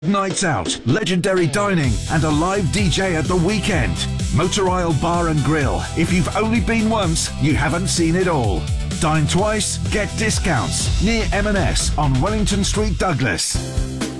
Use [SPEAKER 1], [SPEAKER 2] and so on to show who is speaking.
[SPEAKER 1] Nights out, legendary dining, and a live DJ at the weekend. Motor Isle Bar and Grill. If you've only been once, you haven't seen it all. Dine twice, get discounts. Near M&S on Wellington Street, Douglas.